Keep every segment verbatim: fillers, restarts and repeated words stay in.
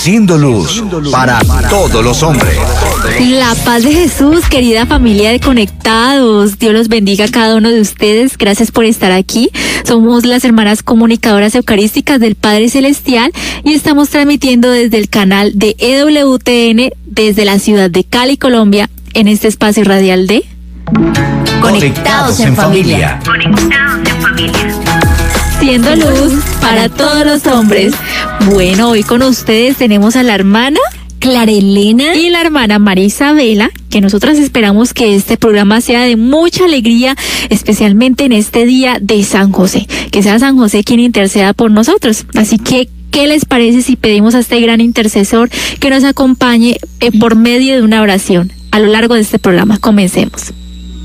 Haciendo luz para todos los hombres. La paz de Jesús, querida familia de Conectados. Dios los bendiga a cada uno de ustedes. Gracias por estar aquí. Somos las hermanas comunicadoras eucarísticas del Padre Celestial y estamos transmitiendo desde el canal de E W T N desde la ciudad de Cali, Colombia, en este espacio radial de Conectados, Conectados en, en familia. familia. Conectados en familia. Siendo luz para todos los hombres. Bueno, hoy con ustedes tenemos a la hermana Clara Elena y la hermana María Isabela, que nosotras esperamos que este programa sea de mucha alegría, especialmente en este día de San José, que sea San José quien interceda por nosotros. Así que, ¿qué les parece si pedimos a este gran intercesor que nos acompañe eh, por medio de una oración a lo largo de este programa? Comencemos.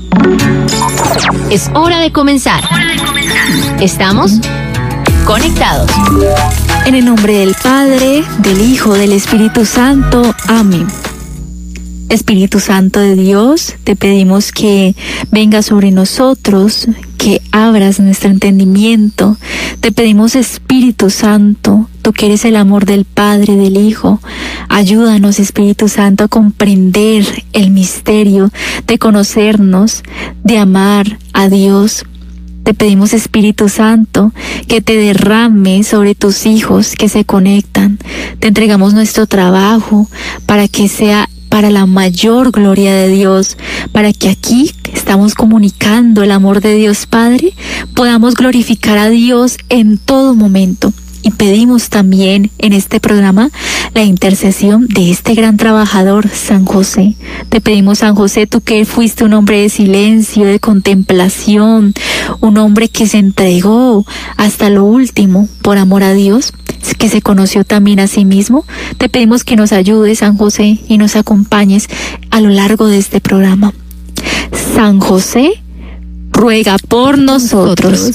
Es hora de comenzar. Estamos conectados. En el nombre del Padre, del Hijo, del Espíritu Santo. Amén. Espíritu Santo de Dios, te pedimos que vengas sobre nosotros, que abras nuestro entendimiento. Te pedimos, Espíritu Santo, tú que eres el amor del Padre, del Hijo. Ayúdanos, Espíritu Santo, a comprender el misterio de conocernos, de amar a Dios. Te pedimos, Espíritu Santo, que te derrame sobre tus hijos que se conectan. Te entregamos nuestro trabajo para que sea para la mayor gloria de Dios, para que aquí estamos comunicando el amor de Dios Padre, podamos glorificar a Dios en todo momento. Y pedimos también en este programa la intercesión de este gran trabajador, San José. Te pedimos, San José, tú que fuiste un hombre de silencio, de contemplación, un hombre que se entregó hasta lo último por amor a Dios, que se conoció también a sí mismo. Te pedimos que nos ayudes, San José, y nos acompañes a lo largo de este programa. San José, ruega por nosotros.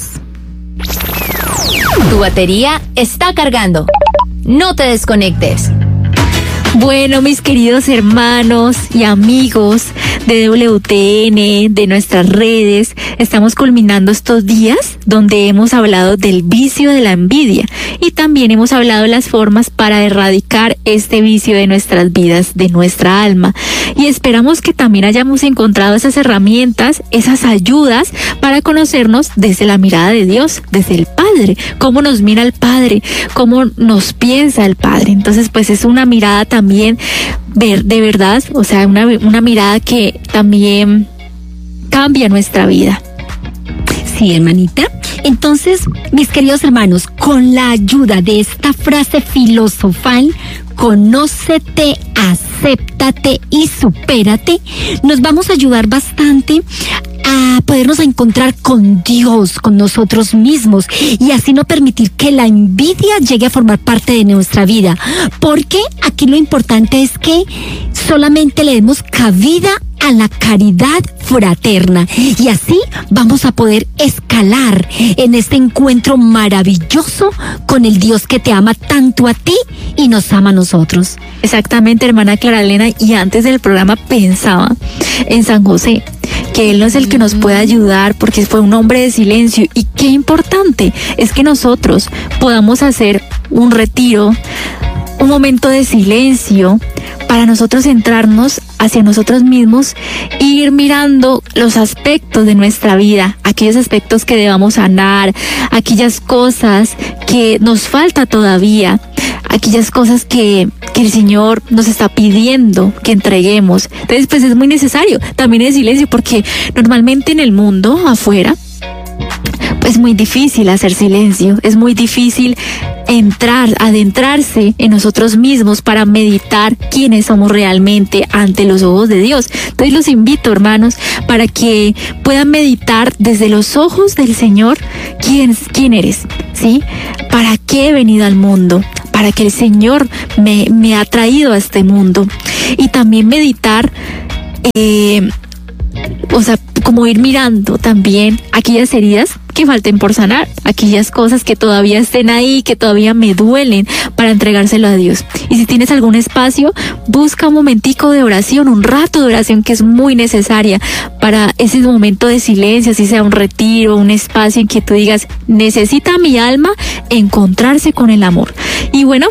Tu batería está cargando. No te desconectes. Bueno, mis queridos hermanos y amigos de W T N, de nuestras redes, estamos culminando estos días donde hemos hablado del vicio de la envidia y también hemos hablado de las formas para erradicar este vicio de nuestras vidas, de nuestra alma. Y esperamos que también hayamos encontrado esas herramientas, esas ayudas para conocernos desde la mirada de Dios, desde el Padre, cómo nos mira el Padre, cómo nos piensa el Padre. Entonces, pues es una mirada también también ver de verdad, o sea, una, una mirada que también cambia nuestra vida. Sí, hermanita. Entonces, mis queridos hermanos, con la ayuda de esta frase filosofal, conócete, acéptate y supérate, nos vamos a ayudar bastante a podernos encontrar con Dios, con nosotros mismos, y así no permitir que la envidia llegue a formar parte de nuestra vida, porque aquí lo importante es que solamente le demos cabida a la caridad fraterna, y así vamos a poder escalar en este encuentro maravilloso con el Dios que te ama tanto a ti y nos ama a nosotros. Exactamente, hermana Clara Elena, y antes del programa pensaba en San José, que él no es el que nos puede ayudar porque fue un hombre de silencio, y qué importante es que nosotros podamos hacer un retiro, un momento de silencio para nosotros centrarnos hacia nosotros mismos e ir mirando los aspectos de nuestra vida, aquellos aspectos que debamos sanar, aquellas cosas que nos falta todavía, aquellas cosas que, que el Señor nos está pidiendo que entreguemos. Entonces, pues es muy necesario también el silencio, porque normalmente en el mundo afuera es muy difícil hacer silencio, es muy difícil entrar, adentrarse en nosotros mismos para meditar quiénes somos realmente ante los ojos de Dios. Entonces los invito, hermanos, para que puedan meditar desde los ojos del Señor quién, quién eres, ¿sí? ¿Para qué he venido al mundo? Para que el Señor me, me ha traído a este mundo. Y también meditar, eh, o sea, como ir mirando también aquellas heridas que falten por sanar, aquellas cosas que todavía estén ahí, que todavía me duelen, para entregárselo a Dios. Y si tienes algún espacio, busca un momentico de oración, un rato de oración que es muy necesaria para ese momento de silencio, si sea un retiro, un espacio en que tú digas, necesita mi alma encontrarse con el amor. Y bueno,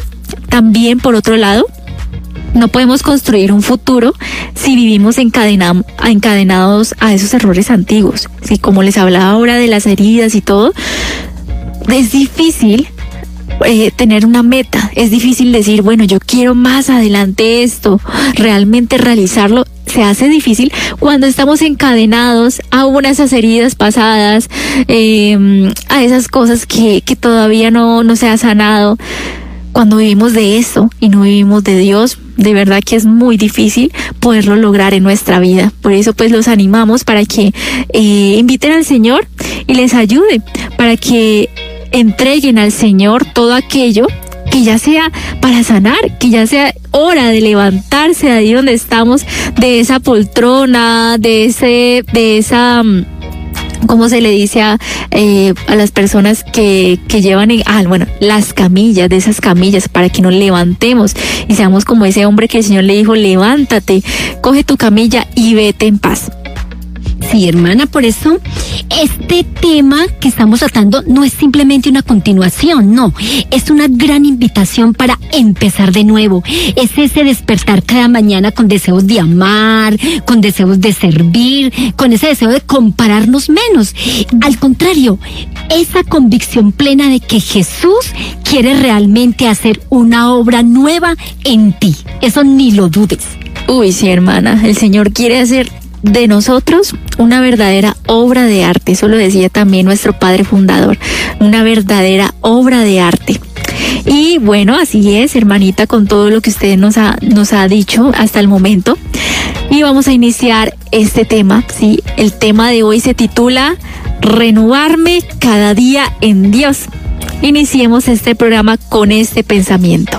También, por otro lado, no podemos construir un futuro si vivimos encadena, encadenados a esos errores antiguos. ¿Sí? Como les hablaba ahora de las heridas y todo, es difícil eh, tener una meta, es difícil decir, bueno, yo quiero más adelante esto, realmente realizarlo. Se hace difícil cuando estamos encadenados a una de esas heridas pasadas, eh, a esas cosas que, que todavía no, no se ha sanado. Cuando vivimos de eso y no vivimos de Dios, de verdad que es muy difícil poderlo lograr en nuestra vida. Por eso pues los animamos para que eh, inviten al Señor y les ayude, para que entreguen al Señor todo aquello que ya sea para sanar, que ya sea hora de levantarse de ahí donde estamos, de esa poltrona, de ese, de esa... ¿Cómo se le dice a, eh, a las personas que, que llevan, en, ah, bueno, las camillas, de esas camillas, para que nos levantemos y seamos como ese hombre que el Señor le dijo, levántate, coge tu camilla y vete en paz? Sí, hermana, por eso este tema que estamos tratando no es simplemente una continuación, no, es una gran invitación para empezar de nuevo. Es ese despertar cada mañana con deseos de amar, con deseos de servir, con ese deseo de compararnos menos. Al contrario, esa convicción plena de que Jesús quiere realmente hacer una obra nueva en ti. Eso ni lo dudes. Uy, sí, hermana, el Señor quiere hacer de nosotros una verdadera obra de arte. Eso lo decía también nuestro padre fundador, una verdadera obra de arte. Y bueno, así es, hermanita, con todo lo que usted nos ha, nos ha dicho hasta el momento. Y vamos a iniciar este tema, ¿sí? El tema de hoy se titula Renovarme cada día en Dios. Iniciemos este programa con este pensamiento.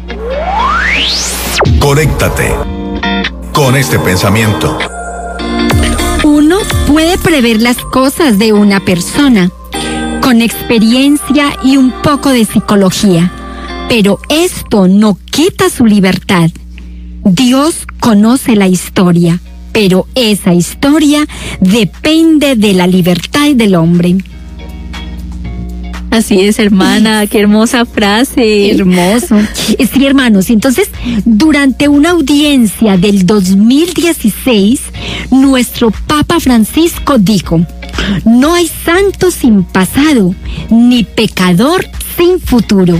Conéctate con este pensamiento. Uno puede prever las cosas de una persona con experiencia y un poco de psicología, pero esto no quita su libertad. Dios conoce la historia, pero esa historia depende de la libertad del hombre. Así es, hermana, qué hermosa frase. Hermoso. Sí, hermanos, entonces, durante una audiencia del dos mil dieciséis, nuestro Papa Francisco dijo, no hay santo sin pasado, ni pecador sin futuro.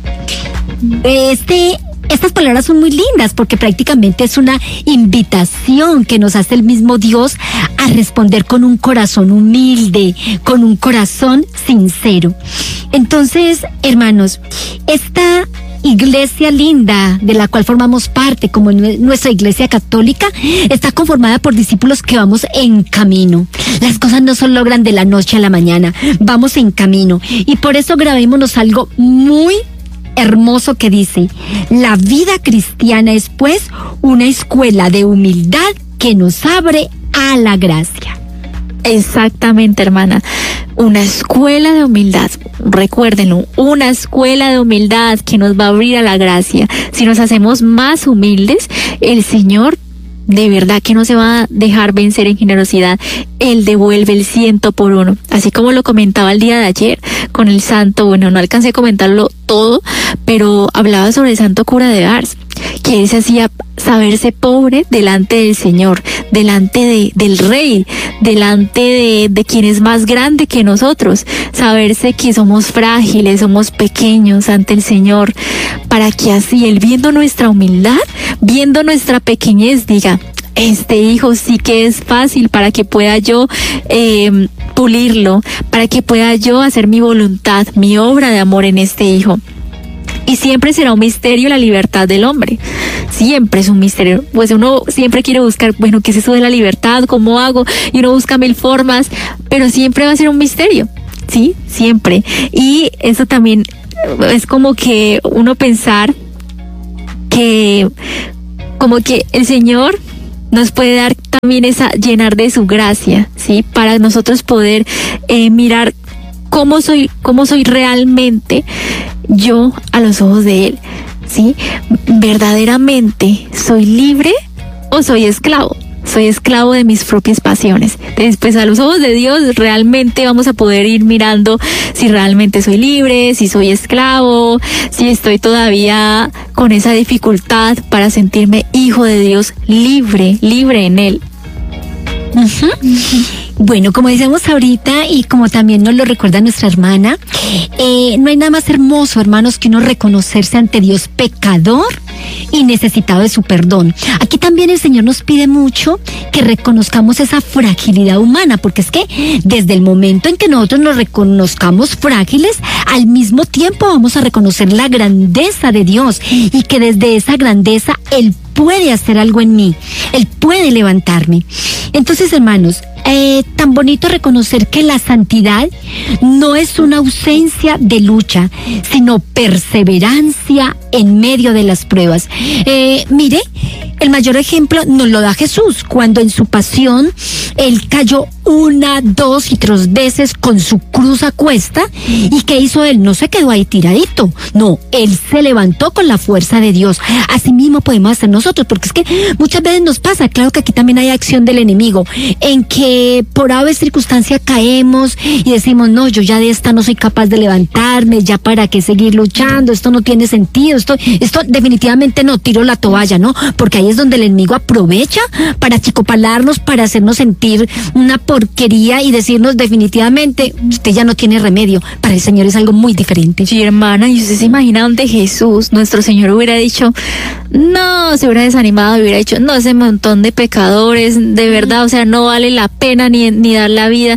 Este... Estas palabras son muy lindas porque prácticamente es una invitación que nos hace el mismo Dios a responder con un corazón humilde, con un corazón sincero. Entonces, hermanos, esta iglesia linda de la cual formamos parte, como nuestra iglesia católica, está conformada por discípulos que vamos en camino. Las cosas no se logran de la noche a la mañana, vamos en camino. Y por eso grabémonos algo muy hermoso que dice, la vida cristiana es pues una escuela de humildad que nos abre a la gracia. Exactamente, hermana, una escuela de humildad, recuérdenlo, una escuela de humildad que nos va a abrir a la gracia. Si nos hacemos más humildes, el Señor de verdad que no se va a dejar vencer en generosidad. Él devuelve el ciento por uno. Así como lo comentaba el día de ayer con el santo, bueno, no alcancé a comentarlo todo, pero hablaba sobre el santo cura de Ars, que él se hacía saberse pobre delante del Señor, delante de, del Rey, delante de, de quien es más grande que nosotros, saberse que somos frágiles, somos pequeños ante el Señor, para que así Él, viendo nuestra humildad, viendo nuestra pequeñez, diga, este hijo sí que es fácil, para que pueda yo eh, pulirlo, para que pueda yo hacer mi voluntad, mi obra de amor en este hijo. Y siempre será un misterio la libertad del hombre. Siempre es un misterio. Pues uno siempre quiere buscar, bueno, ¿qué es eso de la libertad? ¿Cómo hago? Y uno busca mil formas, pero siempre va a ser un misterio. Sí, siempre. Y eso también es como que uno pensar que, como que el Señor nos puede dar también esa, llenar de su gracia, ¿sí? Para nosotros poder eh, mirar cómo soy, cómo soy realmente yo a los ojos de Él, ¿sí? ¿Verdaderamente soy libre o soy esclavo? soy esclavo de mis propias pasiones. Después, a los ojos de Dios, realmente vamos a poder ir mirando si realmente soy libre, si soy esclavo, si estoy todavía con esa dificultad para sentirme hijo de Dios, libre, libre en Él. Uh-huh. Bueno, como decíamos ahorita y como también nos lo recuerda nuestra hermana, eh, no hay nada más hermoso, hermanos, que uno reconocerse ante Dios pecador y necesitado de su perdón. Aquí también el Señor nos pide mucho que reconozcamos esa fragilidad humana, porque es que desde el momento en que nosotros nos reconozcamos frágiles, al mismo tiempo vamos a reconocer la grandeza de Dios y que desde esa grandeza Él puede hacer algo en mí, Él puede levantarme. Entonces, hermanos, Eh, tan bonito reconocer que la santidad no es una ausencia de lucha, sino perseverancia en medio de las pruebas. Eh, mire, el mayor ejemplo nos lo da Jesús, cuando en su pasión Él cayó una, dos y tres veces con su cruz a cuesta. ¿Y qué hizo Él? No se quedó ahí tiradito, no, Él se levantó con la fuerza de Dios. Así mismo podemos hacer nosotros, porque es que muchas veces nos pasa, claro que aquí también hay acción del enemigo, en que por ave circunstancia caemos y decimos, no, yo ya de esta no soy capaz de levantarme, ya para qué seguir luchando, esto no tiene sentido, esto, esto definitivamente no, tiro la toalla, ¿no? Porque ahí es donde el enemigo aprovecha para achicopalarnos, para hacernos sentir una porquería y decirnos definitivamente, usted ya no tiene remedio. Para el Señor es algo muy diferente. Sí, hermana, y usted se imagina donde Jesús, nuestro Señor, hubiera dicho, no, se hubiera desanimado, hubiera dicho, no, ese montón de pecadores, de verdad, o sea, no vale la pena ni, ni dar la vida.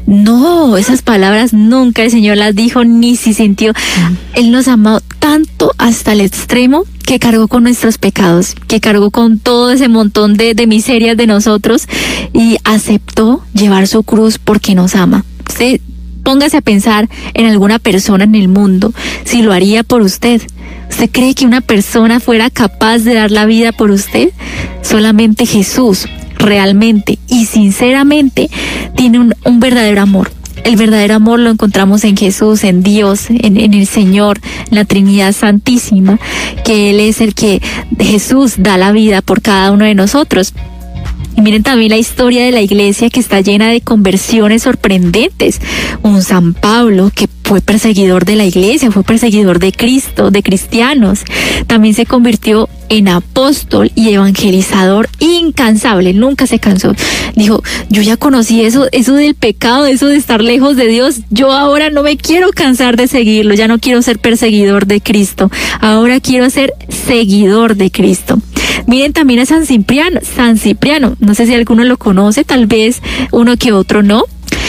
No, esas palabras nunca el Señor las dijo, ni si sintió. Él nos amó tanto hasta el extremo que cargó con nuestros pecados, que cargó con todo ese montón de, de miserias de nosotros y aceptó llevar su cruz porque nos ama. Usted póngase a pensar en alguna persona en el mundo, si lo haría por usted. ¿Usted cree que una persona fuera capaz de dar la vida por usted? Solamente Jesús, realmente y sinceramente, tiene un, un verdadero amor. El verdadero amor lo encontramos en Jesús, en Dios, en, en el Señor, en la Trinidad Santísima, que Él es el que, Jesús, da la vida por cada uno de nosotros. Y miren también la historia de la iglesia, que está llena de conversiones sorprendentes. Un San Pablo que fue perseguidor de la iglesia, fue perseguidor de Cristo, de cristianos. También se convirtió en apóstol y evangelizador incansable, nunca se cansó. Dijo, yo ya conocí eso, eso del pecado, eso de estar lejos de Dios. Yo ahora no me quiero cansar de seguirlo, ya no quiero ser perseguidor de Cristo. Ahora quiero ser seguidor de Cristo. Miren también a San Cipriano, San Cipriano, no sé si alguno lo conoce, tal vez uno que otro no.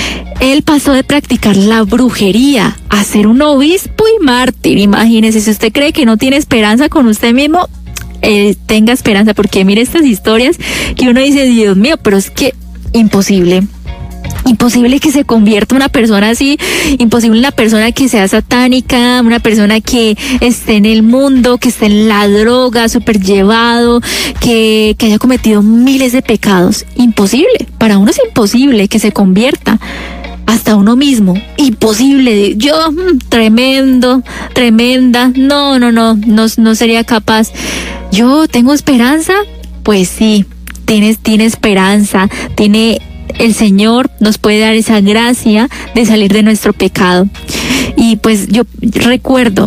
Él pasó de practicar la brujería a ser un obispo y mártir. Imagínese, si usted cree que no tiene esperanza con usted mismo, eh, tenga esperanza, porque mire estas historias que uno dice, Dios mío, pero es que imposible. Imposible que se convierta una persona así, imposible una persona que sea satánica, una persona que esté en el mundo, que esté en la droga, súper llevado, que, que haya cometido miles de pecados. Imposible, para uno es imposible que se convierta. Hasta uno mismo, imposible. Yo, mmm, tremendo, tremenda, no, no, no, no, no sería capaz. Yo tengo esperanza, pues sí, tiene, tiene esperanza, tiene... El Señor nos puede dar esa gracia de salir de nuestro pecado. Y pues yo recuerdo,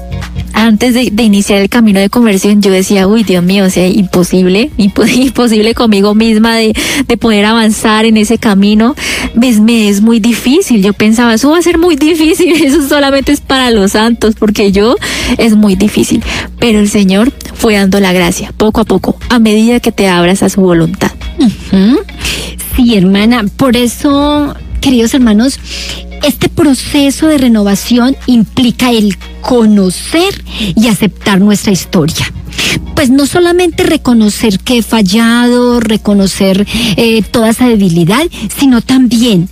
antes de, de iniciar el camino de conversión, yo decía, uy, Dios mío, o sea, imposible, imposible conmigo misma de, de poder avanzar en ese camino. Me, me es muy difícil. Yo pensaba, eso va a ser muy difícil, eso solamente es para los santos, porque yo es muy difícil. Pero el Señor fue dando la gracia, poco a poco, a medida que te abras a su voluntad. Uh-huh. Sí, hermana, por eso, queridos hermanos, este proceso de renovación implica el conocer y aceptar nuestra historia. Pues no solamente reconocer que he fallado, reconocer eh, toda esa debilidad, sino también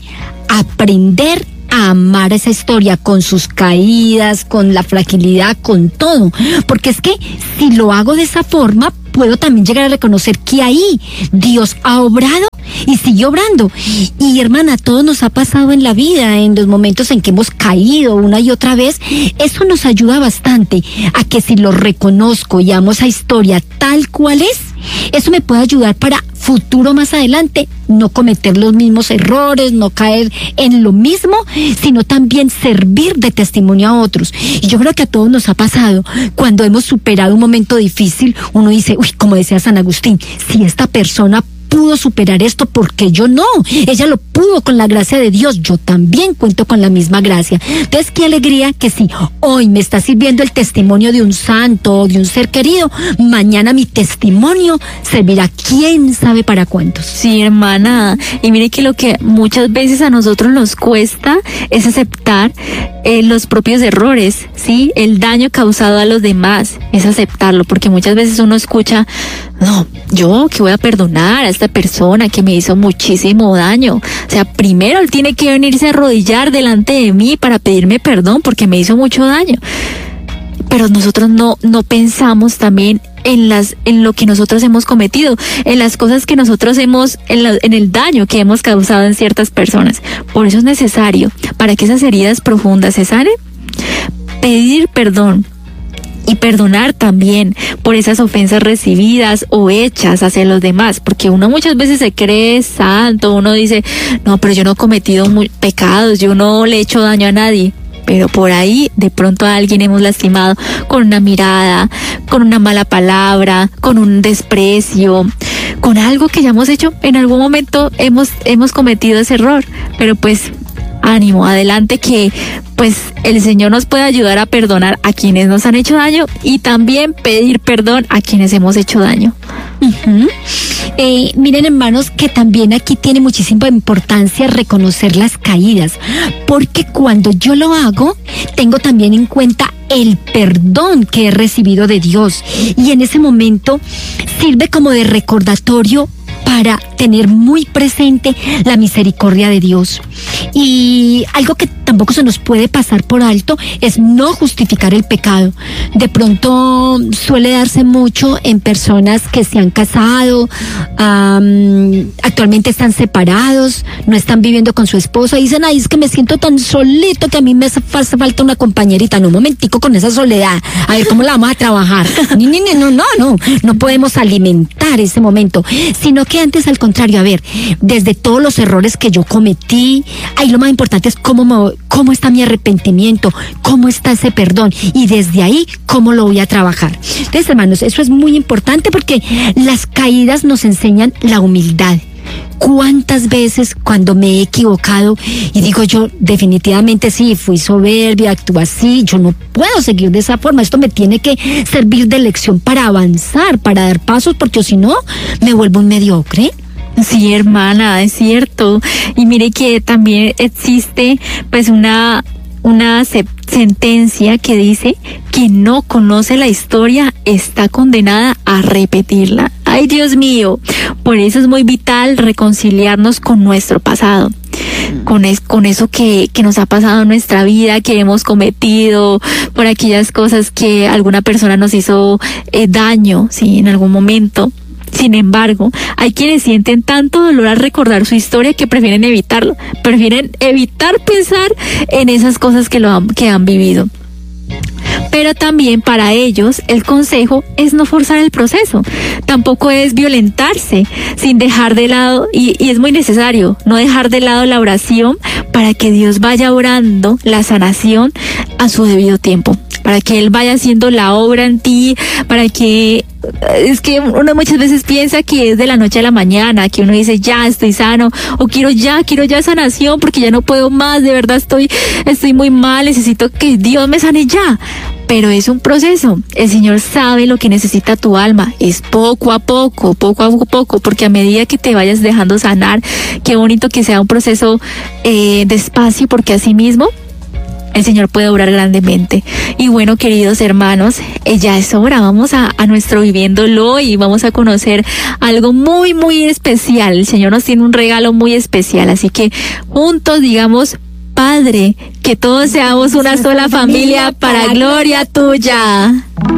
aprender a amar esa historia con sus caídas, con la fragilidad, con todo. Porque es que si lo hago de esa forma, puedo también llegar a reconocer que ahí Dios ha obrado y sigue obrando. Y hermana, todo nos ha pasado en la vida, en los momentos en que hemos caído una y otra vez. Eso nos ayuda bastante a que si lo reconozco y amo esa historia tal cual es, eso me puede ayudar para futuro más adelante no cometer los mismos errores, no caer en lo mismo, sino también servir de testimonio a otros. Y yo creo que a todos nos ha pasado, cuando hemos superado un momento difícil, uno dice, uy, como decía San Agustín, si esta persona pudo superar esto, porque yo no, ella lo pudo con la gracia de Dios, yo también cuento con la misma gracia. Entonces, qué alegría que si hoy me está sirviendo el testimonio de un santo o de un ser querido, mañana mi testimonio servirá quién sabe para cuántos. Sí, hermana, y mire que lo que muchas veces a nosotros nos cuesta es aceptar eh, los propios errores, ¿sí? El daño causado a los demás, es aceptarlo, porque muchas veces uno escucha, no, yo que voy a perdonar a esta persona que me hizo muchísimo daño. O sea, primero él tiene que venirse a arrodillar delante de mí para pedirme perdón porque me hizo mucho daño. Pero nosotros no, no pensamos también en las, en lo que nosotros hemos cometido, en las cosas que nosotros hemos, en, la, en el daño que hemos causado en ciertas personas. Por eso es necesario, para que esas heridas profundas se sanen, pedir perdón. Y perdonar también por esas ofensas recibidas o hechas hacia los demás, porque uno muchas veces se cree santo, uno dice, no, pero yo no he cometido muy pecados, yo no le he hecho daño a nadie, pero por ahí de pronto a alguien hemos lastimado con una mirada, con una mala palabra, con un desprecio, con algo que ya hemos hecho, en algún momento hemos, hemos cometido ese error, pero pues ánimo, adelante, que pues el Señor nos puede ayudar a perdonar a quienes nos han hecho daño y también pedir perdón a quienes hemos hecho daño. Uh-huh. Eh, miren, hermanos, que también aquí tiene muchísima importancia reconocer las caídas, porque cuando yo lo hago, tengo también en cuenta el perdón que he recibido de Dios, y en ese momento sirve como de recordatorio para tener muy presente la misericordia de Dios. Y algo que tampoco se nos puede pasar por alto es no justificar el pecado. De pronto suele darse mucho en personas que se han casado, um, actualmente están separados, no están viviendo con su esposa, y dicen, ay, es que me siento tan solito que a mí me hace falta una compañerita. No, un momentico con esa soledad, a ver cómo la vamos a trabajar. No, no, no, no, no podemos alimentar ese momento, sino que antes, al contrario, a ver, desde todos los errores que yo cometí, ahí lo más importante es cómo, me, cómo está mi arrepentimiento, cómo está ese perdón, y desde ahí, cómo lo voy a trabajar. Entonces, hermanos, eso es muy importante, porque las caídas nos enseñan la humildad. ¿Cuántas veces cuando me he equivocado y digo yo, definitivamente sí, fui soberbia, actúo así, yo no puedo seguir de esa forma, esto me tiene que servir de lección para avanzar, para dar pasos, porque si no, me vuelvo un mediocre? Sí, hermana, es cierto. Y mire que también existe pues una, una sentencia que dice: quien no conoce la historia está condenada a repetirla. Ay, Dios mío, por eso es muy vital reconciliarnos con nuestro pasado, con, es, con eso que, que nos ha pasado en nuestra vida, que hemos cometido, por aquellas cosas que alguna persona nos hizo eh, daño, sí, en algún momento. Sin embargo, hay quienes sienten tanto dolor al recordar su historia que prefieren evitarlo, prefieren evitar pensar en esas cosas que, lo han, que han vivido. Pero también para ellos el consejo es no forzar el proceso, tampoco es violentarse, sin dejar de lado, y, y es muy necesario no dejar de lado la oración para que Dios vaya orando la sanación a su debido tiempo, para que Él vaya haciendo la obra en ti, para que, es que uno muchas veces piensa que es de la noche a la mañana, que uno dice ya estoy sano, o quiero ya, quiero ya sanación porque ya no puedo más, de verdad estoy, estoy muy mal, necesito que Dios me sane ya. Pero es un proceso, el Señor sabe lo que necesita tu alma, es poco a poco, poco a poco, porque a medida que te vayas dejando sanar, qué bonito que sea un proceso eh, despacio, porque así mismo el Señor puede obrar grandemente. Y bueno, queridos hermanos, eh, ya es hora, vamos a, a nuestro Viviéndolo y vamos a conocer algo muy, muy especial. El Señor nos tiene un regalo muy especial, así que juntos digamos: Padre, que todos seamos una sola familia para gloria tuya.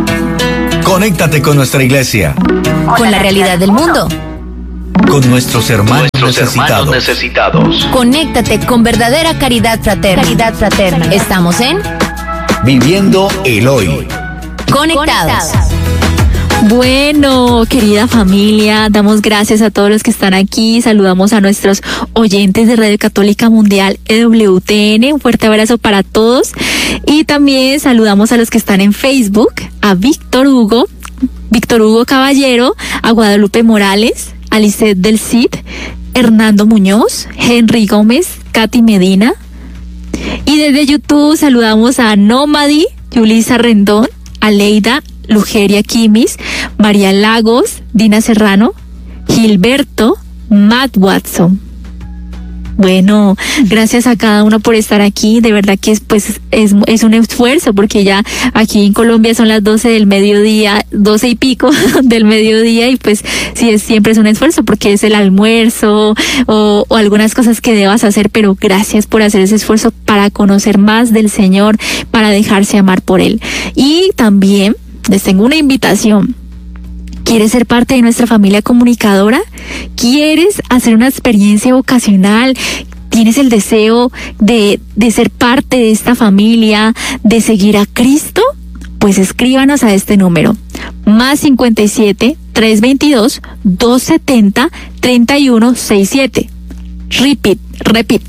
Conéctate con nuestra iglesia, con la realidad del mundo, con nuestros hermanos, nuestros necesitados. hermanos necesitados. Conéctate con verdadera caridad fraterna. Caridad fraterna. Estamos en Viviendo el Hoy. Conectados. Bueno, querida familia, damos gracias a todos los que están aquí, saludamos a nuestros oyentes de Radio Católica Mundial E W T N, un fuerte abrazo para todos y también saludamos a los que están en Facebook, a Víctor Hugo, Víctor Hugo Caballero, a Guadalupe Morales, a Lisset del Cid, Hernando Muñoz, Henry Gómez, Katy Medina y desde YouTube saludamos a Nómadi, Yulisa Rendón, a Leida Lugeria Kimis, María Lagos, Dina Serrano, Gilberto, Matt Watson. Bueno, gracias a cada uno por estar aquí, de verdad que es, pues, es, es un esfuerzo porque ya aquí en Colombia son las doce del mediodía, doce y pico del mediodía y pues sí, es, siempre es un esfuerzo porque es el almuerzo o, o algunas cosas que debas hacer, pero gracias por hacer ese esfuerzo para conocer más del Señor, para dejarse amar por Él. Y también les tengo una invitación. ¿Quieres ser parte de nuestra familia comunicadora? ¿Quieres hacer una experiencia vocacional? ¿Tienes el deseo de, de ser parte de esta familia, de seguir a Cristo? Pues escríbanos a este número, más cincuenta y siete, trescientos veintidós, doscientos setenta, treinta y uno sesenta y siete. Repeat, repeat.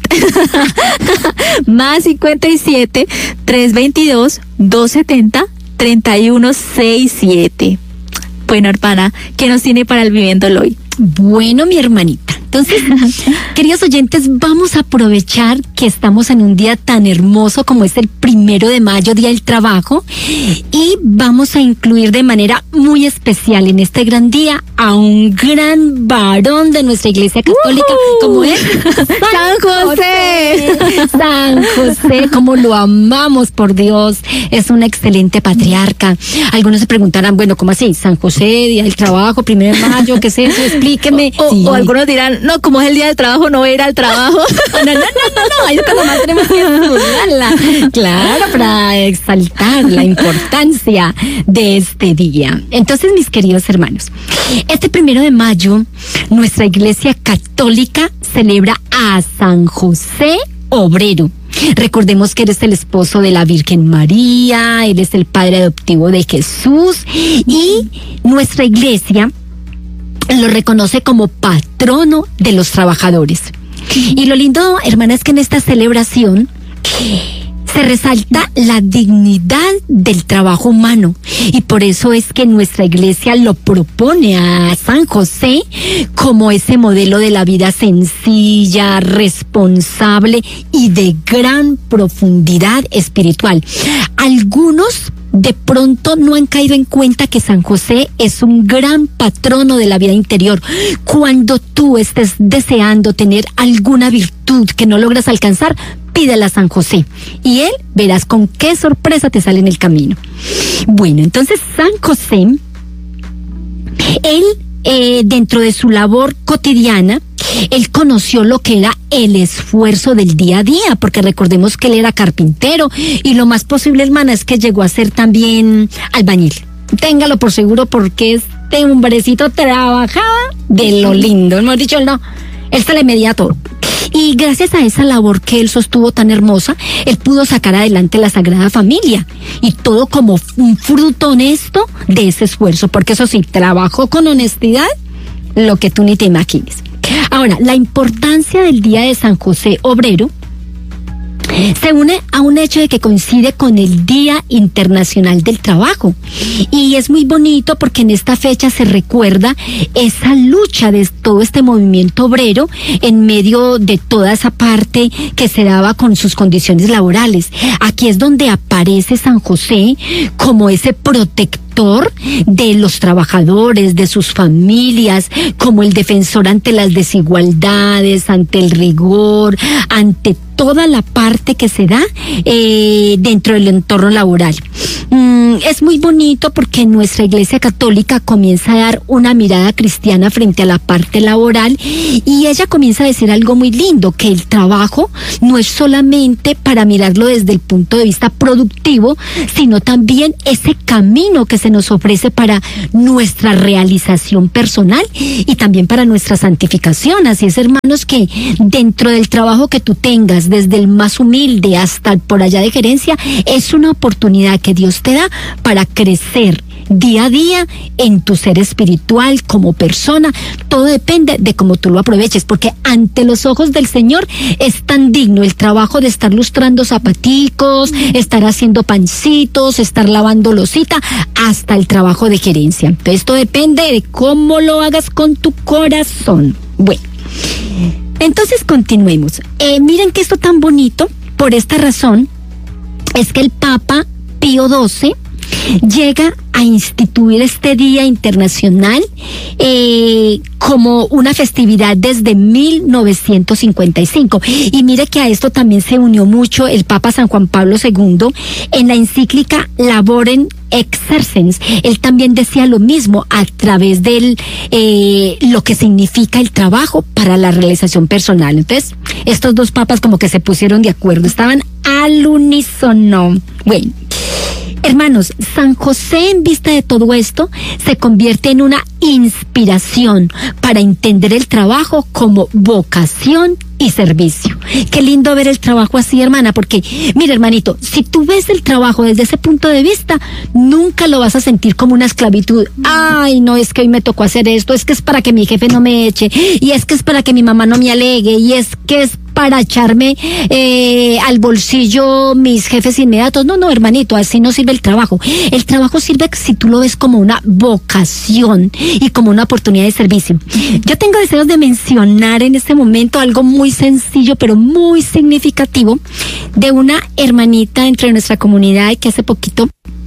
Más cincuenta y siete, trescientos veintidós, doscientos setenta, treinta y uno sesenta y siete. Bueno, hermana, ¿qué nos tiene para el Viviéndolo hoy? Bueno, mi hermanita, entonces, queridos oyentes, vamos a aprovechar que estamos en un día tan hermoso como es el primero de mayo, Día del Trabajo, y vamos a incluir de manera muy especial en este gran día a un gran varón de nuestra Iglesia Católica, uh, como es San José. José. San José, como lo amamos, por Dios, es un excelente patriarca. Algunos se preguntarán, bueno, ¿cómo así? San José, Día del Trabajo, primero de mayo, ¿qué es eso? Explíqueme. O, sí. o algunos dirán, no, como es el Día del Trabajo, no voy a ir al trabajo. No, no, no, no, no, ahí es cuando más tenemos que estudiarla. Claro, para exaltar la importancia de este día. Entonces, mis queridos hermanos, este primero de mayo, nuestra Iglesia Católica celebra a San José Obrero. Recordemos que él es el esposo de la Virgen María, él es el padre adoptivo de Jesús y nuestra Iglesia lo reconoce como patrono de los trabajadores. Y lo lindo, hermana, es que en esta celebración se resalta la dignidad del trabajo humano y por eso es que nuestra Iglesia lo propone a San José como ese modelo de la vida sencilla, responsable y de gran profundidad espiritual. Algunos de pronto no han caído en cuenta que San José es un gran patrono de la vida interior. Cuando tú estés deseando tener alguna virtud que no logras alcanzar, pídela a San José y él verás con qué sorpresa te sale en el camino. Bueno, entonces San José, él eh, dentro de su labor cotidiana, él conoció lo que era el esfuerzo del día a día, porque recordemos que él era carpintero y lo más posible, hermana, es que llegó a ser también albañil. Téngalo por seguro porque este hombrecito trabajaba de lo lindo. Hemos dicho, él no, él se le medía todo. Y gracias a esa labor que él sostuvo tan hermosa, él pudo sacar adelante la Sagrada Familia. Y todo como un fruto honesto de ese esfuerzo. Porque eso sí, trabajó con honestidad lo que tú ni te imagines. Ahora, la importancia del Día de San José Obrero se une a un hecho de que coincide con el Día Internacional del Trabajo. Y es muy bonito porque en esta fecha se recuerda esa lucha de todo este movimiento obrero en medio de toda esa parte que se daba con sus condiciones laborales. Aquí es donde aparece San José como ese protector de los trabajadores, de sus familias, como el defensor ante las desigualdades, ante el rigor, ante toda la parte que se da eh, dentro del entorno laboral. Mm, es muy bonito porque nuestra Iglesia Católica comienza a dar una mirada cristiana frente a la parte laboral y ella comienza a decir algo muy lindo, que el trabajo no es solamente para mirarlo desde el punto de vista productivo, sino también ese camino que se nos ofrece para nuestra realización personal y también para nuestra santificación. Así es, hermanos, que dentro del trabajo que tú tengas, desde el más humilde hasta el por allá de gerencia, es una oportunidad que Dios te da para crecer día a día en tu ser espiritual, como persona. Todo depende de cómo tú lo aproveches, porque ante los ojos del Señor es tan digno el trabajo de estar lustrando zapaticos, estar haciendo pancitos, estar lavando losita, hasta el trabajo de gerencia. Entonces, esto depende de cómo lo hagas con tu corazón. Bueno, entonces continuemos. Eh, miren que esto tan bonito, por esta razón, es que el Papa Pío doce llega a instituir este Día Internacional eh, como una festividad desde mil novecientos cincuenta y cinco. Y mire que a esto también se unió mucho el Papa San Juan Pablo segundo en la encíclica Laborem Exercens. Él también decía lo mismo a través de eh, lo que significa el trabajo para la realización personal. Entonces, estos dos papas como que se pusieron de acuerdo, estaban al unísono. Bueno, hermanos, San José, en vista de todo esto, se convierte en una inspiración para entender el trabajo como vocación y servicio. Qué lindo ver el trabajo así, hermana, porque, mira, hermanito, si tú ves el trabajo desde ese punto de vista, nunca lo vas a sentir como una esclavitud. Ay, no, es que hoy me tocó hacer esto, es que es para que mi jefe no me eche, y es que es para que mi mamá no me alegue, y es que es para echarme eh, al bolsillo mis jefes inmediatos. No, no, hermanito, así no sirve el trabajo. El trabajo sirve si tú lo ves como una vocación y como una oportunidad de servicio. Yo tengo deseos de mencionar en este momento algo muy sencillo, pero muy significativo, de una hermanita dentro de nuestra comunidad que hace poquito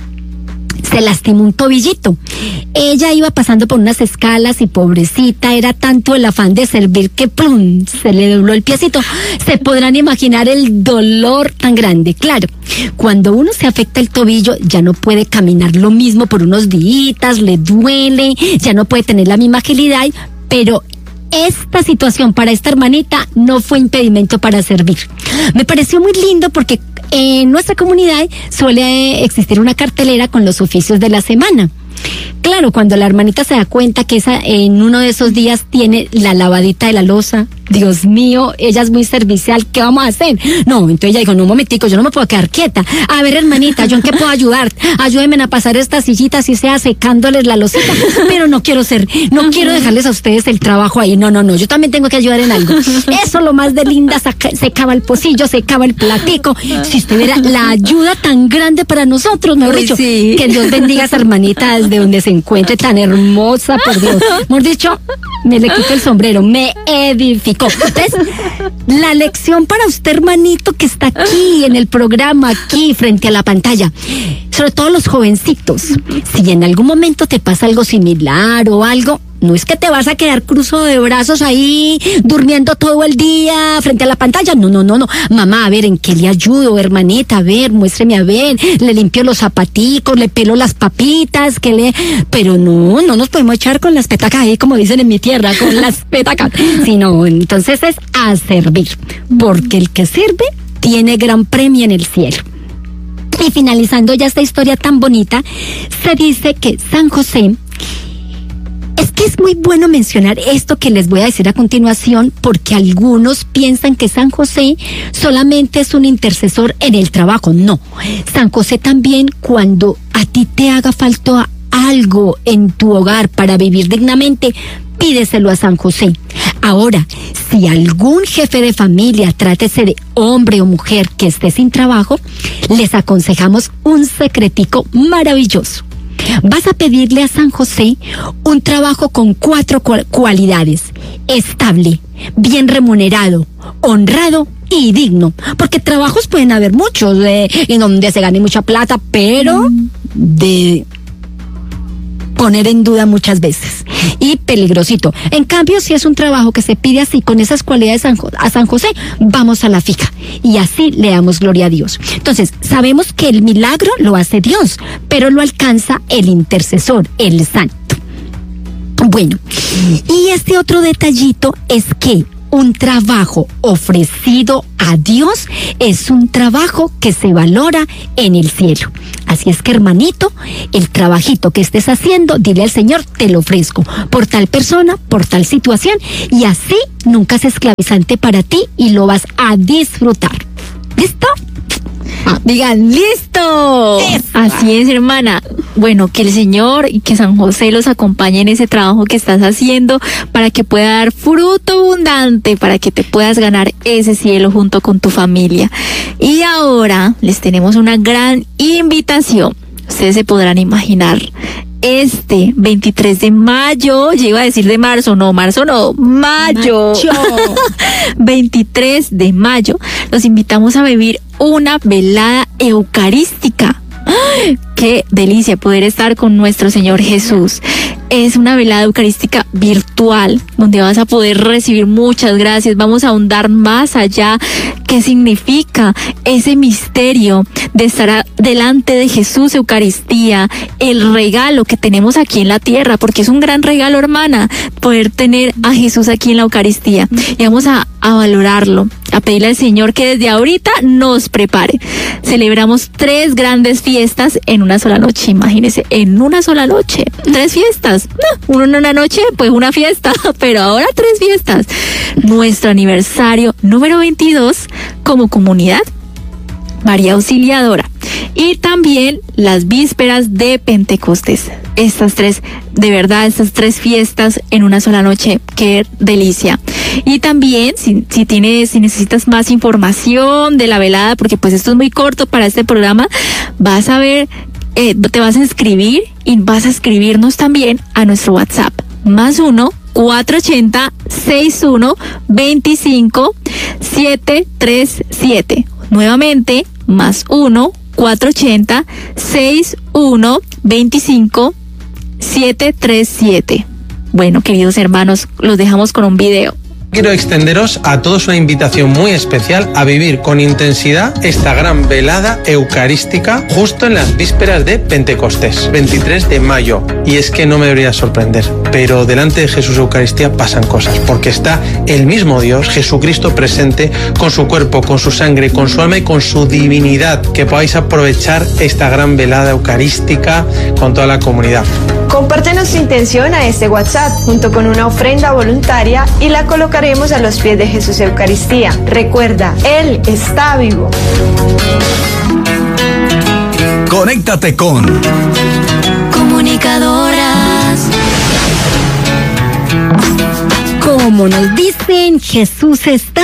se lastimó un tobillito. Ella iba pasando por unas escalas y pobrecita, era tanto el afán de servir que ¡plum!, se le dobló el piecito. Se podrán imaginar el dolor tan grande. Claro, cuando uno se afecta el tobillo, ya no puede caminar lo mismo por unos días, le duele, ya no puede tener la misma agilidad, pero esta situación para esta hermanita no fue impedimento para servir. Me pareció muy lindo porque en nuestra comunidad suele existir una cartelera con los oficios de la semana. Claro, cuando la hermanita se da cuenta que esa, en uno de esos días tiene la lavadita de la loza, Dios mío, ella es muy servicial, ¿qué vamos a hacer? No, entonces ella dijo, no, un momentico, yo no me puedo quedar quieta. A ver, hermanita, ¿yo en qué puedo ayudar? Ayúdenme a pasar estas sillitas y sea secándoles la losita, pero no quiero ser, no quiero dejarles a ustedes el trabajo ahí, no, no, no, yo también tengo que ayudar en algo. Eso lo más de linda, saca, secaba el pocillo, secaba el platico. Si usted viera la ayuda tan grande para nosotros, mejor dicho, sí. Que Dios bendiga a esa hermanita desde donde se encuentre, tan hermosa, por Dios. Mejor dicho, me le quito el sombrero, me edificó. Entonces, la lección para usted, hermanito, que está aquí en el programa, aquí frente a la pantalla, sobre todo los jovencitos, si en algún momento te pasa algo similar o algo, no es que te vas a quedar cruzado de brazos ahí, durmiendo todo el día frente a la pantalla. No, no, no, no. Mamá, a ver, ¿en qué le ayudo, hermanita? A ver, muéstreme a ver. Le limpio los zapaticos, le pelo las papitas, que le... Pero no, no nos podemos echar con las petacas ahí, como dicen en mi tierra, con las petacas. Sino, entonces es a servir. Porque el que sirve tiene gran premio en el cielo. Y finalizando ya esta historia tan bonita, se dice que San José... Es que es muy bueno mencionar esto que les voy a decir a continuación, porque algunos piensan que San José solamente es un intercesor en el trabajo. No, San José también, cuando a ti te haga falta algo en tu hogar para vivir dignamente, pídeselo a San José. Ahora, si algún jefe de familia, trátese de hombre o mujer que esté sin trabajo, les aconsejamos un secretico maravilloso. Vas a pedirle a San José un trabajo con cuatro cualidades: estable, bien remunerado, honrado y digno. Porque trabajos pueden haber muchos, eh, en donde se gane mucha plata, pero de poner en duda muchas veces y peligrosito. En cambio, si es un trabajo que se pide así, con esas cualidades a San José, vamos a la fija y así le damos gloria a Dios. Entonces, sabemos que el milagro lo hace Dios, pero lo alcanza el intercesor, el santo. Bueno, y este otro detallito es que un trabajo ofrecido a Dios es un trabajo que se valora en el cielo. Así es que, hermanito, el trabajito que estés haciendo, dile al Señor, te lo ofrezco por tal persona, por tal situación, y así nunca es esclavizante para ti y lo vas a disfrutar. ¿Listo? Digan, ¡listo! Así es, hermana. Bueno, que el Señor y que San José los acompañe en ese trabajo que estás haciendo para que pueda dar fruto abundante, para que te puedas ganar ese cielo junto con tu familia. Y ahora les tenemos una gran invitación. Ustedes se podrán imaginar, este veintitrés de mayo, yo iba a decir de marzo, no, marzo no, mayo, mayo. veintitrés de mayo, los invitamos a vivir una velada eucarística. ¡Ay! ¡Qué delicia poder estar con nuestro Señor Jesús! Es una velada eucarística virtual donde vas a poder recibir muchas gracias. Vamos a ahondar más allá qué significa ese misterio de estar delante de Jesús, Eucaristía, el regalo que tenemos aquí en la tierra, porque es un gran regalo, hermana, poder tener a Jesús aquí en la Eucaristía. Y vamos a, a valorarlo, a pedirle al Señor que desde ahorita nos prepare. Celebramos tres grandes fiestas en una sola noche, imagínense, en una sola noche, tres fiestas. No, uno en una noche, pues una fiesta, pero ahora tres fiestas. Nuestro aniversario número veintidós como comunidad María Auxiliadora, y también las vísperas de Pentecostés. Estas tres, de verdad, estas tres fiestas en una sola noche, qué delicia. Y también, si, si tienes, si necesitas más información de la velada, porque pues esto es muy corto para este programa, vas a ver, eh, te vas a inscribir y vas a escribirnos también a nuestro WhatsApp, más uno, cuatro ochenta, sesenta y uno, veinticinco, setecientos treinta y siete. Nuevamente, más uno, cuatro ochenta, sesenta y uno, veinticinco, setecientos treinta y siete. Bueno, queridos hermanos, los dejamos con un video. Quiero extenderos a todos una invitación muy especial a vivir con intensidad esta gran velada eucarística justo en las vísperas de Pentecostés, veintitrés de mayo. Y es que no me debería sorprender, pero delante de Jesús Eucaristía pasan cosas, porque está el mismo Dios, Jesucristo, presente con su cuerpo, con su sangre, con su alma y con su divinidad. Que podáis aprovechar esta gran velada eucarística con toda la comunidad. Compártenos tu intención a este WhatsApp junto con una ofrenda voluntaria y la colocaremos a los pies de Jesús Eucaristía. Recuerda, Él está vivo. Conéctate con Comunicadoras. Como nos dicen, Jesús está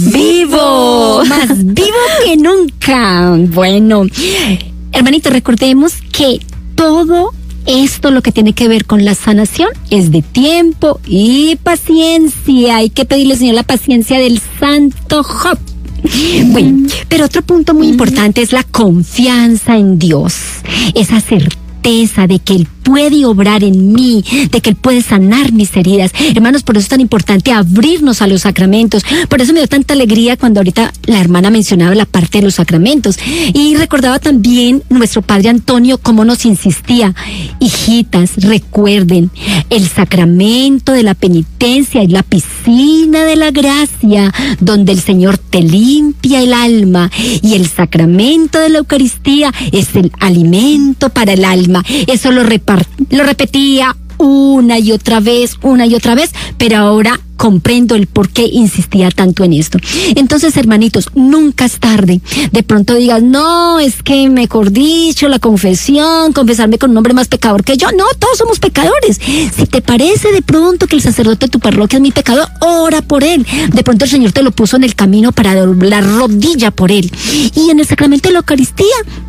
vivo, más vivo que nunca. Bueno, hermanitos, recordemos que todo esto, lo que tiene que ver con la sanación, es de tiempo y paciencia. Hay que pedirle al Señor la paciencia del santo Job. Bueno, pero otro punto muy importante es la confianza en Dios, esa certeza de que Él puede obrar en mí, de que Él puede sanar mis heridas. Hermanos, por eso es tan importante abrirnos a los sacramentos. Por eso me dio tanta alegría cuando ahorita la hermana mencionaba la parte de los sacramentos. Y recordaba también nuestro padre Antonio cómo nos insistía: hijitas, recuerden, el sacramento de la penitencia es la piscina de la gracia, donde el Señor te limpia el alma, y el sacramento de la Eucaristía es el alimento para el alma. Eso lo reparte Lo repetía una y otra vez, una y otra vez, pero ahora comprendo el por qué insistía tanto en esto. Entonces, hermanitos, nunca es tarde. De pronto digas, no, es que mejor dicho, la confesión, confesarme con un hombre más pecador que yo. No, todos somos pecadores. Si te parece de pronto que el sacerdote de tu parroquia es mi pecador, ora por él. De pronto el Señor te lo puso en el camino para doblar rodilla por él. Y en el sacramento de la Eucaristía,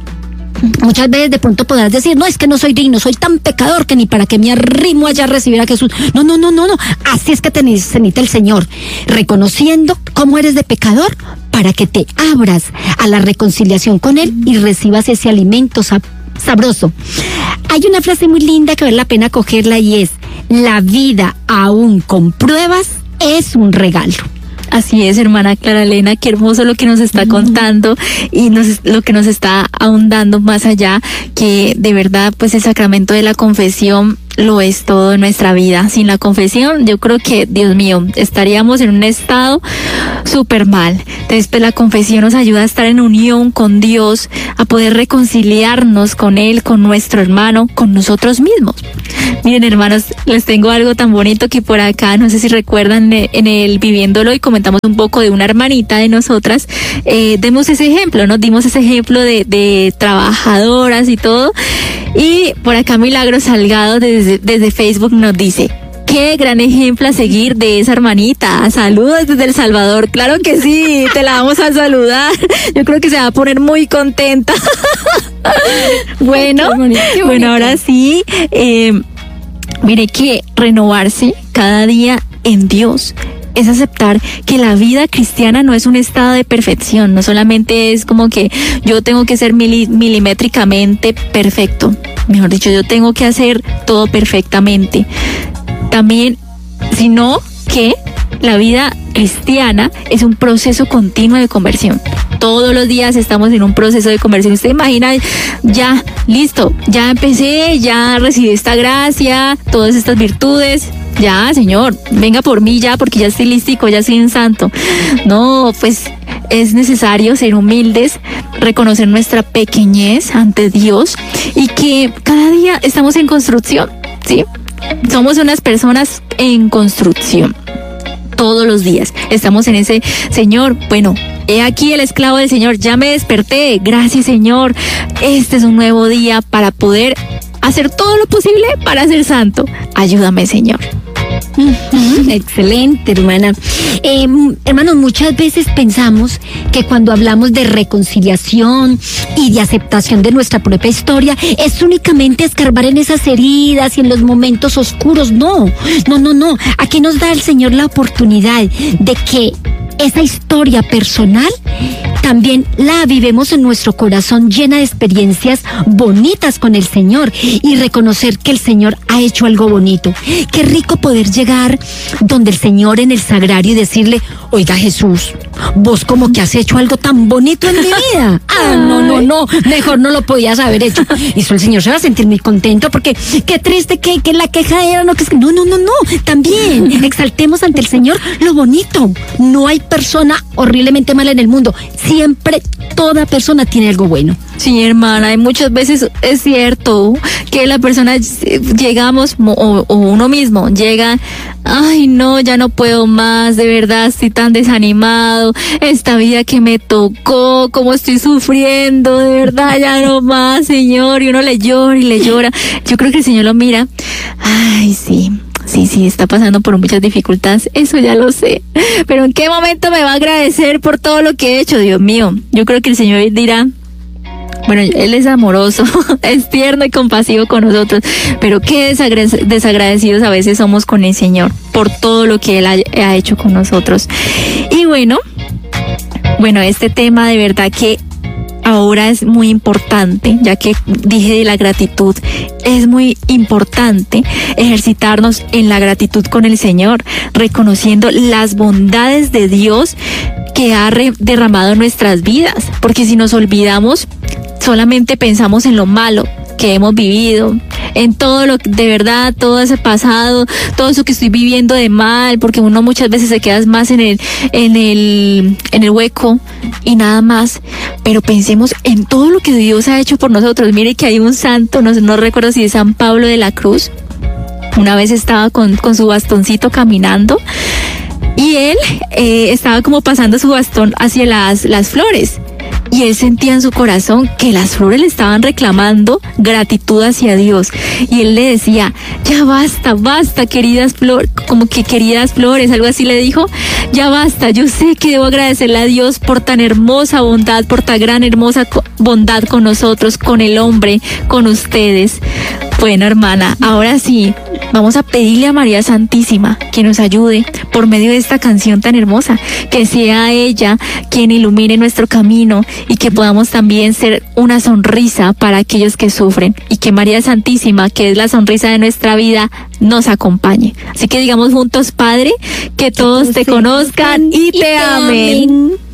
muchas veces de pronto podrás decir, no, es que no soy digno, soy tan pecador que ni para que me arrimo allá a recibir a Jesús. No, no, no, no, no. Así es que te necesita el Señor, reconociendo cómo eres de pecador para que te abras a la reconciliación con Él y recibas ese alimento sab- sabroso. Hay una frase muy linda que vale la pena cogerla y es: la vida aún con pruebas es un regalo. Así es, hermana Clara Elena, qué hermoso lo que nos está contando y nos, lo que nos está ahondando más allá, que de verdad pues el sacramento de la confesión lo es todo en nuestra vida. Sin la confesión, yo creo que, Dios mío, estaríamos en un estado súper mal. Entonces, pues la confesión nos ayuda a estar en unión con Dios, a poder reconciliarnos con Él, con nuestro hermano, con nosotros mismos. Miren, hermanos, les tengo algo tan bonito que por acá, no sé si recuerdan, en el Viviéndolo, y comentamos un poco de una hermanita de nosotras, eh, demos ese ejemplo, ¿no? Dimos ese ejemplo de, de trabajadoras y todo. Y por acá Milagros Salgado desde, desde Facebook nos dice: qué gran ejemplo a seguir de esa hermanita. Saludos desde El Salvador. Claro que sí, te la vamos a saludar. Yo creo que se va a poner muy contenta. Bueno, qué bonito, qué bonito. Bueno, ahora sí, eh, mire que renovarse cada día en Dios es aceptar que la vida cristiana no es un estado de perfección, no solamente es como que yo tengo que ser mili, milimétricamente perfecto, mejor dicho, yo tengo que hacer todo perfectamente. También, sino que la vida cristiana es un proceso continuo de conversión. Todos los días estamos en un proceso de conversión. Usted imagina, ya, listo, ya empecé, ya recibí esta gracia, todas estas virtudes. Ya, Señor, venga por mí ya, porque ya estoy listico, ya soy un santo. No, pues es necesario ser humildes, reconocer nuestra pequeñez ante Dios y que cada día estamos en construcción, ¿sí? Somos unas personas en construcción. Todos los días estamos en ese, Señor, bueno, he aquí el esclavo del Señor, ya me desperté, gracias, Señor. Este es un nuevo día para poder hacer todo lo posible para ser santo. Ayúdame, Señor. Uh-huh. Excelente, hermana. Eh, hermanos, muchas veces pensamos que cuando hablamos de reconciliación y de aceptación de nuestra propia historia es únicamente escarbar en esas heridas y en los momentos oscuros. No, no, no, no. Aquí nos da el Señor la oportunidad de que esa historia personal también la vivemos en nuestro corazón, llena de experiencias bonitas con el Señor, y reconocer que el Señor ha hecho algo bonito. Qué rico poder llegar donde el Señor en el sagrario y decirle: oiga, Jesús, vos como que has hecho algo tan bonito en mi vida. Ah, no, no, no, mejor no lo podías haber hecho. Y eso el Señor se va a sentir muy contento, porque qué triste que, que la queja era, no, que es que no, no, no, no. También exaltemos ante el Señor lo bonito. No hay persona horriblemente mala en el mundo. Siempre toda persona tiene algo bueno. Sí, hermana, y muchas veces es cierto que la persona llegamos, o, o uno mismo llega, ay no, ya no puedo más, de verdad estoy tan desanimado, esta vida que me tocó, cómo estoy sufriendo, de verdad ya no más, Señor, y uno le llora y le llora. Yo creo que el Señor lo mira, ay sí. Sí, sí, está pasando por muchas dificultades, eso ya lo sé. Pero ¿en qué momento me va a agradecer por todo lo que he hecho? Dios mío, yo creo que el Señor dirá, bueno, Él es amoroso, es tierno y compasivo con nosotros, pero qué desagra- desagradecidos a veces somos con el Señor por todo lo que Él ha, ha hecho con nosotros. Y bueno, bueno, este tema de verdad que ahora es muy importante, ya que dije de la gratitud, es muy importante ejercitarnos en la gratitud con el Señor, reconociendo las bondades de Dios que ha re- derramado en nuestras vidas, porque si nos olvidamos, solamente pensamos en lo malo que hemos vivido, en todo lo de verdad, todo ese pasado, todo eso que estoy viviendo de mal, porque uno muchas veces se queda más en el, en el, en el hueco y nada más. Pero pensemos en todo lo que Dios ha hecho por nosotros. Mire que hay un santo, no, no recuerdo si es San Pablo de la Cruz. Una vez estaba con, con su bastoncito caminando y él eh, estaba como pasando su bastón hacia las, las flores. Y él sentía en su corazón que las flores le estaban reclamando gratitud hacia Dios. Y él le decía, ya basta, basta, queridas flores, como que queridas flores, algo así le dijo, ya basta, yo sé que debo agradecerle a Dios por tan hermosa bondad, por tan gran hermosa bondad con nosotros, con el hombre, con ustedes. Bueno, hermana, ahora sí, vamos a pedirle a María Santísima que nos ayude por medio de esta canción tan hermosa, que sea ella quien ilumine nuestro camino y que podamos también ser una sonrisa para aquellos que sufren, y que María Santísima, que es la sonrisa de nuestra vida, nos acompañe. Así que digamos juntos, Padre, que todos te conozcan y te amen.